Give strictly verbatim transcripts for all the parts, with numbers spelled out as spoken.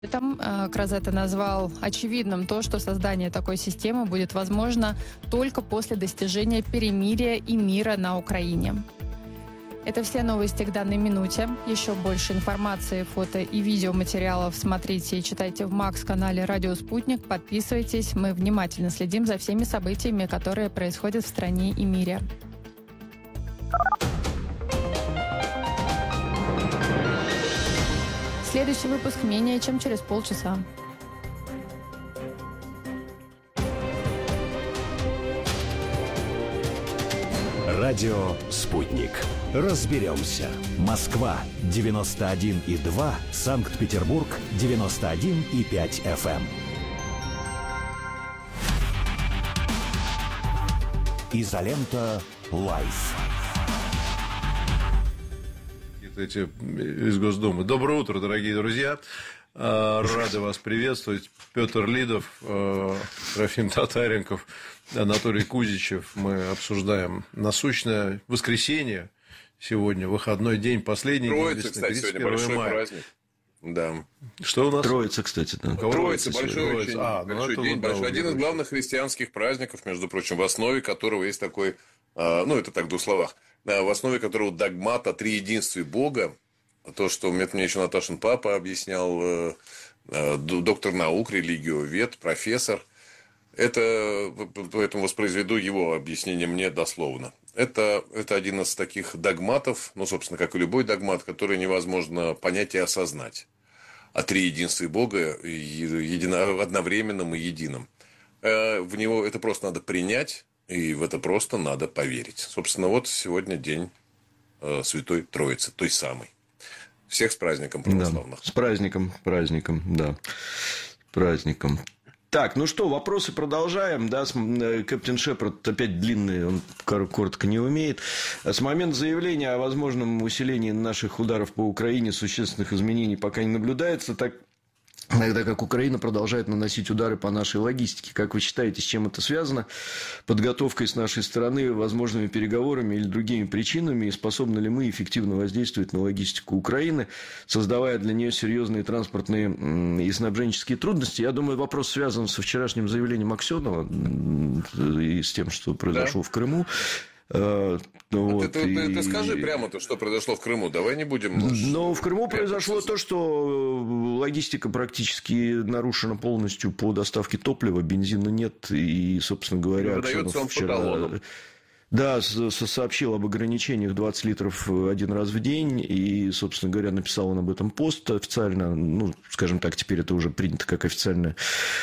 Там Крозетто назвал очевидным то, что создание такой системы будет возможно только после достижения перемирия и мира на Украине. Это все новости к данной минуте. Еще больше информации, фото и видеоматериалов смотрите и читайте в Макс-канале «Радио Спутник». Подписывайтесь. Мы внимательно следим за всеми событиями, которые происходят в стране и мире. Следующий выпуск менее чем через полчаса. Радио «Спутник». Разберемся. Москва девяносто один и два, Санкт-Петербург девяносто один и пять эф эм. Изолента Лайф. Эти из Госдумы. Доброе утро, дорогие друзья. Рады вас приветствовать. Петр Лидов, Трофим Татаренков, Анатолий Кузичев. Мы обсуждаем насущное воскресенье. Сегодня выходной день, последний Троица, день. кстати, сегодня большой мая. Праздник. Да. Что у нас? Троица, кстати, да. Троица, большой, Троица. очень, А, ну большой день. вот, большой. да, Один из главных христианских праздников, между прочим, в основе которого есть такой, ну, это так в двух словах, в основе которого догмат о триединстве Бога. То, что это мне еще Наташин папа объяснял, доктор наук, религиовед, профессор. Это, поэтому воспроизведу его объяснение мне дословно. Это, это один из таких догматов, ну, собственно, как и любой догмат, который невозможно понять и осознать. О триединстве Бога, едино, одновременном и едином. В него это просто надо принять, и в это просто надо поверить. Собственно, вот сегодня день Святой Троицы, той самой. Всех с праздником православных. Да, с праздником, праздником, да. С праздником. Так, ну что, вопросы продолжаем, да, Кэптен Шепард опять длинный, он коротко не умеет. С момента заявления о возможном усилении наших ударов по Украине существенных изменений пока не наблюдается, так тогда как Украина продолжает наносить удары по нашей логистике. Как вы считаете, с чем это связано? Подготовкой с нашей стороны, возможными переговорами или другими причинами? И способны ли мы эффективно воздействовать на логистику Украины, создавая для нее серьезные транспортные и снабженческие трудности? Я думаю, вопрос связан со вчерашним заявлением Аксенова и с тем, что произошло, да, в Крыму. Вот, ты, ты, и... ты скажи прямо то, что произошло в Крыму. Давай не будем. Но в Крыму произошло то, что логистика практически нарушена полностью по доставке топлива, бензина нет, и, собственно говоря, выдается он вчера... по талону. Да, сообщил об ограничениях двадцать литров один раз в день. И, собственно говоря, написал он об этом пост официально. Ну, скажем так, теперь это уже принято как официально.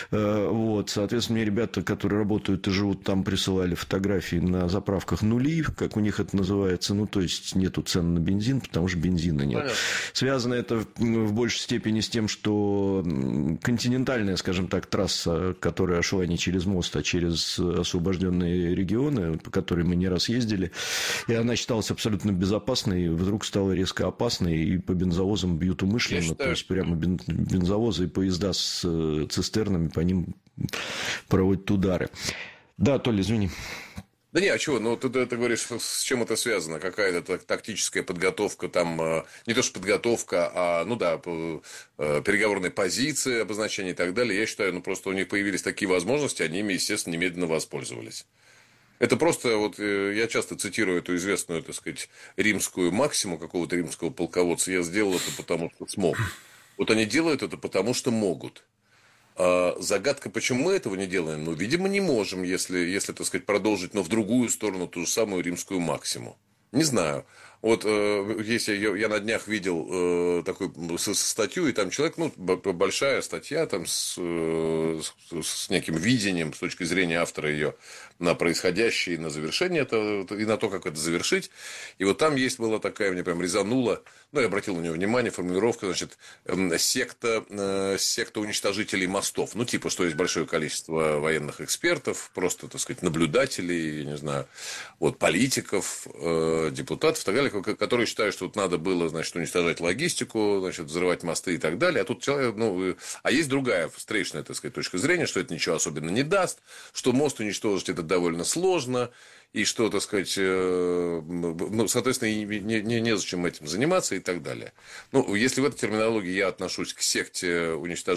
Вот. Соответственно, мне ребята, которые работают и живут там, присылали фотографии на заправках нули, как у них это называется. Ну, то есть, нету цен на бензин, потому что бензина нет. Понятно. Связано это в большей степени с тем, что континентальная, скажем так, трасса, которая шла не через мост, а через освобожденные регионы, по которой мы не раз ездили, и она считалась абсолютно безопасной, и вдруг стала резко опасной, и по бензовозам бьют умышленно, считаю, то есть прямо бензовозы и поезда с цистернами, по ним проводят удары. Да, Толя, извини. Да не, а чего? Ну, ты, ты говоришь, с чем это связано? Какая-то тактическая подготовка, там, не то что подготовка, а, ну да, переговорные позиции, обозначения и так далее. Я считаю, ну, просто у них появились такие возможности, они ими, естественно, немедленно воспользовались. Это просто, вот я часто цитирую эту известную, так сказать, римскую максиму какого-то римского полководца. Я сделал это потому, что смог. Вот они делают это потому, что могут. А загадка, почему мы этого не делаем? Ну, видимо, не можем, если, если, так сказать, продолжить, но в другую сторону ту же самую римскую максиму. Не знаю. Вот э, если я, я на днях видел э, такую статью, и там человек, ну, большая статья там с, э, с, с неким видением с точки зрения автора ее на происходящее и на завершение это, и на то, как это завершить. И вот там есть была такая, мне прям резанула, ну, я обратил на нее внимание, формулировка, значит, э, секта, э, секта уничтожителей мостов. Ну, типа, что есть большое количество военных экспертов, просто, так сказать, наблюдателей, я не знаю, вот, политиков, э, депутатов и так далее, далее, которые считают, что вот надо было, значит, уничтожать логистику, значит, взрывать мосты и так далее. А тут человек, ну, а есть другая встречная, так сказать, точка зрения, что это ничего особенно не даст, что мост уничтожить это довольно сложно, и что, так сказать, ну, соответственно, не, не, незачем этим заниматься и так далее. Ну, если в этой терминологии я отношусь к секте уничтожения